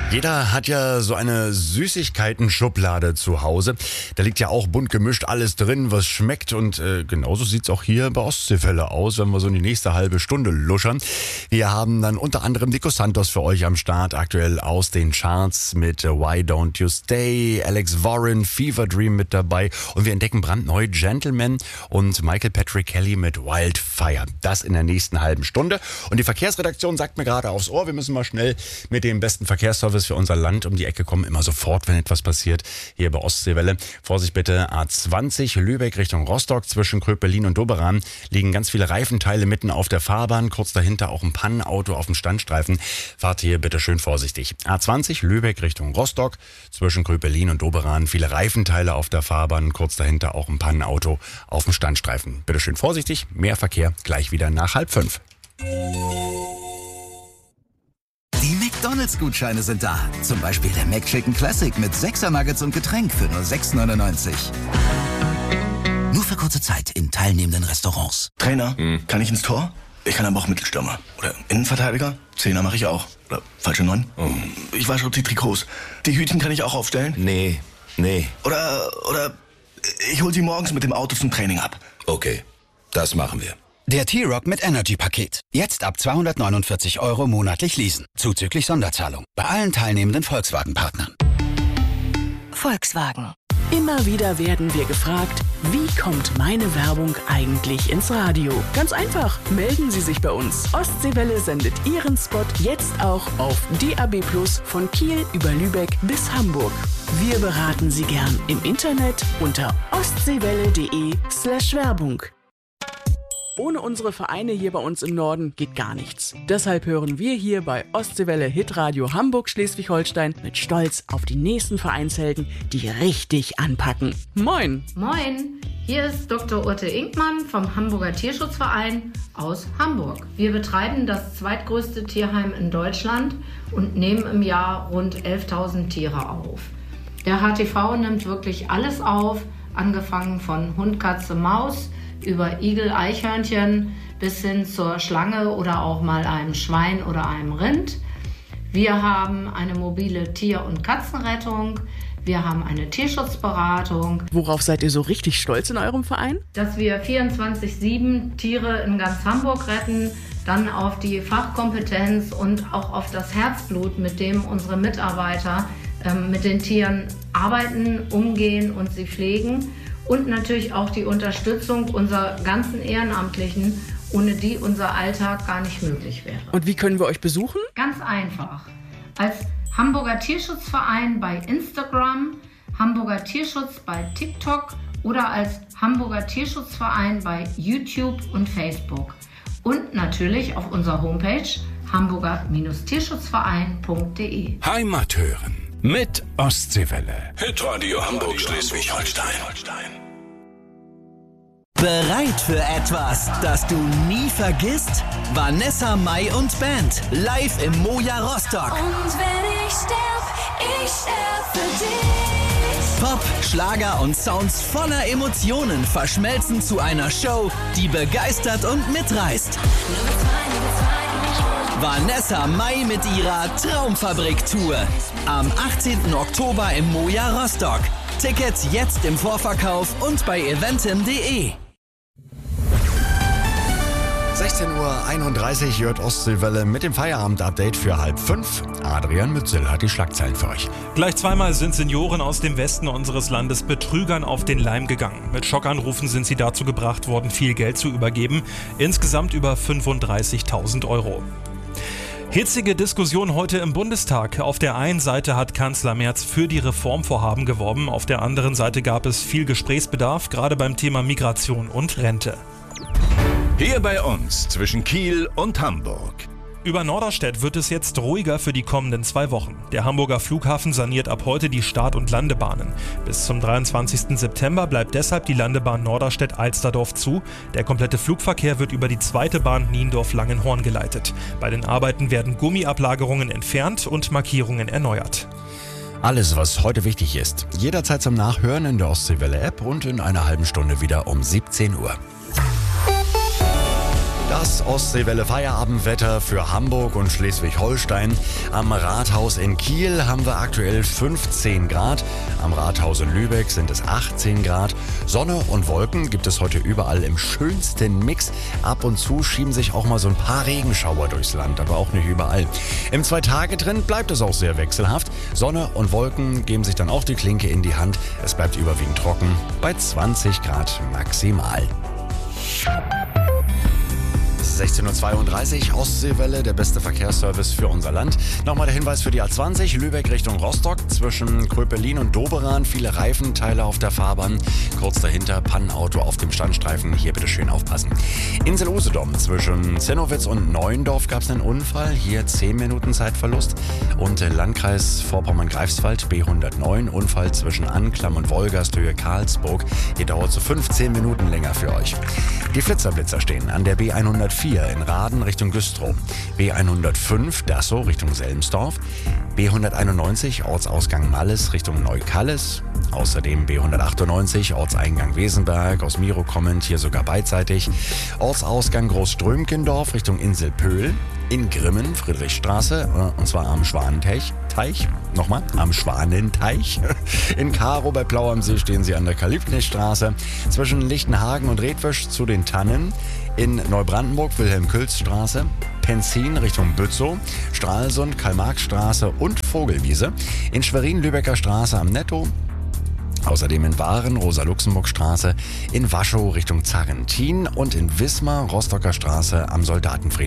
Jeder hat ja so eine Süßigkeiten-Schublade zu Hause. Da liegt ja auch bunt gemischt alles drin, was schmeckt. Und genauso sieht's auch hier bei Ostseewelle aus, wenn wir so in die nächste halbe Stunde luschern. Wir haben dann unter anderem Nico Santos für euch am Start, aktuell aus den Charts mit Why Don't You Stay, Alex Warren, Fever Dream mit dabei. Und wir entdecken brandneu Gentleman und Michael Patrick Kelly mit Wildfire. Das in der nächsten halben Stunde. Und die Verkehrsredaktion sagt mir gerade aufs Ohr, wir müssen mal schnell mit dem besten Verkehrsservice für unser Land um die Ecke kommen. Immer sofort, wenn etwas passiert, hier bei Ostseewelle. Vorsicht bitte, A20 Lübeck Richtung Rostock. Zwischen Kröpelin und Doberan liegen ganz viele Reifenteile mitten auf der Fahrbahn. Kurz dahinter auch ein Pannenauto auf dem Standstreifen. Fahrt hier bitte schön vorsichtig. A20 Lübeck Richtung Rostock. Zwischen Kröpelin und Doberan viele Reifenteile auf der Fahrbahn. Kurz dahinter auch ein Pannenauto auf dem Standstreifen. Bitte schön vorsichtig. Mehr Verkehr gleich wieder nach 4:30. Die McDonalds-Gutscheine sind da. Zum Beispiel der McChicken Classic mit 6er Nuggets und Getränk für nur 6,99. Nur für kurze Zeit in teilnehmenden Restaurants. Trainer, kann ich ins Tor? Ich kann aber auch Mittelstürmer. Oder Innenverteidiger? Zehner mache ich auch. Oder falsche 9? Ich wasche auch die Trikots. Die Hütchen kann ich auch aufstellen? Nee. Oder ich hol sie morgens mit dem Auto zum Training ab. Okay, das machen wir. Der T-Rock mit Energy-Paket. Jetzt ab 249 € monatlich leasen. Zuzüglich Sonderzahlung. Bei allen teilnehmenden Volkswagen-Partnern. Volkswagen. Immer wieder werden wir gefragt, wie kommt meine Werbung eigentlich ins Radio? Ganz einfach, melden Sie sich bei uns. Ostseewelle sendet Ihren Spot jetzt auch auf DAB+ von Kiel über Lübeck bis Hamburg. Wir beraten Sie gern im Internet unter ostseewelle.de/Werbung. Ohne unsere Vereine hier bei uns im Norden geht gar nichts. Deshalb hören wir hier bei Ostseewelle Hitradio Hamburg-Schleswig-Holstein mit Stolz auf die nächsten Vereinshelden, die richtig anpacken. Moin! Moin! Hier ist Dr. Urte Inkmann vom Hamburger Tierschutzverein aus Hamburg. Wir betreiben das zweitgrößte Tierheim in Deutschland und nehmen im Jahr rund 11.000 Tiere auf. Der HTV nimmt wirklich alles auf, angefangen von Hund, Katze, Maus, über Igel, Eichhörnchen bis hin zur Schlange oder auch mal einem Schwein oder einem Rind. Wir haben eine mobile Tier- und Katzenrettung. Wir haben eine Tierschutzberatung. Worauf seid ihr so richtig stolz in eurem Verein? Dass wir 24/7 Tiere in ganz Hamburg retten, dann auf die Fachkompetenz und auch auf das Herzblut, mit dem unsere Mitarbeiter mit den Tieren arbeiten, umgehen und sie pflegen. Und natürlich auch die Unterstützung unserer ganzen Ehrenamtlichen, ohne die unser Alltag gar nicht möglich wäre. Und wie können wir euch besuchen? Ganz einfach. Als Hamburger Tierschutzverein bei Instagram, Hamburger Tierschutz bei TikTok oder als Hamburger Tierschutzverein bei YouTube und Facebook. Und natürlich auf unserer Homepage hamburger-tierschutzverein.de. Heimat hören mit Ostseewelle. Hitradio Hamburg-Schleswig-Holstein. Bereit für etwas, das du nie vergisst? Vanessa Mai und Band live im Moja Rostock. Und wenn ich sterb für dich. Pop, Schlager und Sounds voller Emotionen verschmelzen zu einer Show, die begeistert und mitreißt. Vanessa Mai mit ihrer Traumfabrik-Tour. Am 18. Oktober im Moja Rostock. Tickets jetzt im Vorverkauf und bei eventim.de. 16:31 Uhr hört Ostseewelle mit dem Feierabend-Update für 4:30. Adrian Mützel hat die Schlagzeilen für euch. Gleich zweimal sind Senioren aus dem Westen unseres Landes Betrügern auf den Leim gegangen. Mit Schockanrufen sind sie dazu gebracht worden, viel Geld zu übergeben. Insgesamt über 35.000 €. Hitzige Diskussion heute im Bundestag. Auf der einen Seite hat Kanzler Merz für die Reformvorhaben geworben, auf der anderen Seite gab es viel Gesprächsbedarf, gerade beim Thema Migration und Rente. Hier bei uns zwischen Kiel und Hamburg. Über Norderstedt wird es jetzt ruhiger für die kommenden 2 Wochen. Der Hamburger Flughafen saniert ab heute die Start- und Landebahnen. Bis zum 23. September bleibt deshalb die Landebahn Norderstedt-Alsterdorf zu. Der komplette Flugverkehr wird über die zweite Bahn Niendorf-Langenhorn geleitet. Bei den Arbeiten werden Gummiablagerungen entfernt und Markierungen erneuert. Alles, was heute wichtig ist, jederzeit zum Nachhören in der Ostseewelle-App und in einer halben Stunde wieder um 17 Uhr. Das Ostseewelle Feierabendwetter für Hamburg und Schleswig-Holstein. Am Rathaus in Kiel haben wir aktuell 15 Grad. Am Rathaus in Lübeck sind es 18 Grad. Sonne und Wolken gibt es heute überall im schönsten Mix. Ab und zu schieben sich auch mal so ein paar Regenschauer durchs Land, aber auch nicht überall. Im 2-Tage-Trend bleibt es auch sehr wechselhaft. Sonne und Wolken geben sich dann auch die Klinke in die Hand. Es bleibt überwiegend trocken bei 20 Grad maximal. 16:32 Uhr, Ostseewelle, der beste Verkehrsservice für unser Land. Nochmal der Hinweis für die A20, Lübeck Richtung Rostock, zwischen Kröpelin und Doberan, viele Reifenteile auf der Fahrbahn. Kurz dahinter Pannenauto auf dem Standstreifen, hier bitte schön aufpassen. Insel Usedom, zwischen Zennowitz und Neuendorf gab es einen Unfall, hier 10 Minuten Zeitverlust. Und Landkreis Vorpommern-Greifswald, B109, Unfall zwischen Anklam und Wolgast, Höhe Karlsburg. Hier dauert so 15 Minuten länger für euch. Die Flitzerblitzer stehen an der B104 in Raden Richtung Güstrow, B105 Dassow Richtung Selmsdorf, B191 Ortsausgang Malles Richtung Neukalles, außerdem B198 Ortseingang Wesenberg, aus Miro kommend, hier sogar beidseitig, Ortsausgang Großströmkendorf Richtung Insel Pöhl, in Grimmen Friedrichstraße, und zwar am Schwanenteich. Am Schwanenteich. In Karow bei Plau am See stehen sie an der Kalibknechtstraße. Zwischen Lichtenhagen und Redwisch zu den Tannen. In Neubrandenburg Wilhelm-Külz-Straße. Penzin Richtung Bützow. Stralsund, Karl-Marx-Straße und Vogelwiese. In Schwerin Lübecker Straße am Netto. Außerdem in Waren, Rosa-Luxemburg-Straße, in Waschow Richtung Zarrentin und in Wismar, Rostocker Straße am Soldatenfriedhof.